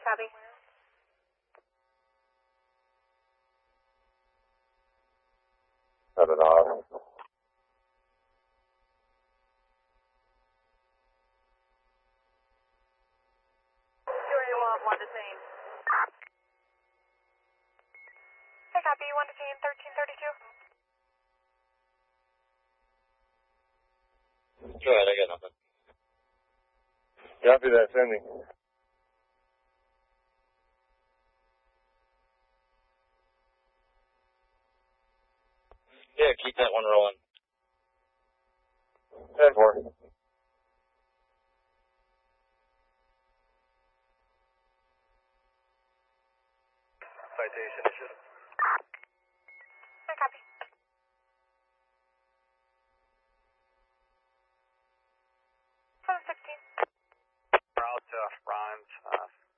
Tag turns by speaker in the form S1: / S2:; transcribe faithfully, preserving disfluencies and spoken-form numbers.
S1: copy.
S2: Seven off.
S1: One detain. Hey, copy. One detain. Thirteen thirty-two.
S2: Go ahead. I got nothing. Copy that. Sending. Yeah, keep that one rolling. ten four.
S3: Citation issued.
S1: Hey, copy. seven sixteen.
S3: We're out to Rhymes. Uh,